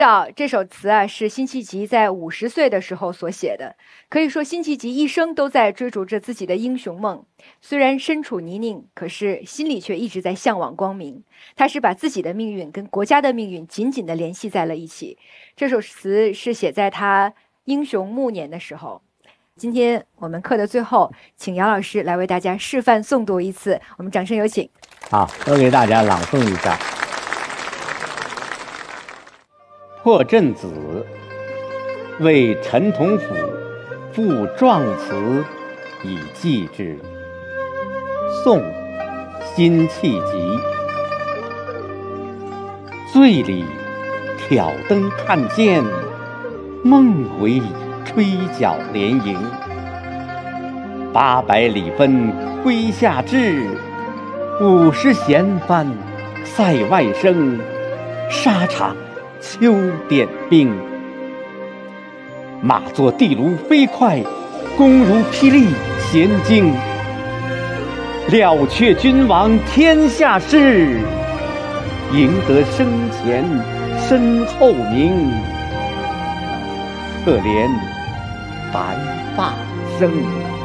这首词啊，是辛弃疾在50岁的时候所写的。可以说，辛弃疾一生都在追逐着自己的英雄梦。虽然身处泥泞，可是心里却一直在向往光明。他是把自己的命运跟国家的命运紧紧地联系在了一起。这首词是写在他英雄暮年的时候。今天我们课的最后，请姚老师来为大家示范诵读一次，我们掌声有请。 好，我给大家朗诵一下。破阵子，为陈同甫赋壮词以寄之。宋，辛弃疾。醉里挑灯看剑，梦回吹角连营。800里分麾下炙，50弦翻塞外声。沙场秋点兵，马作地卢飞快，弓如霹雳弦惊。料却君王天下事，赢得生前身后名。可怜白发生。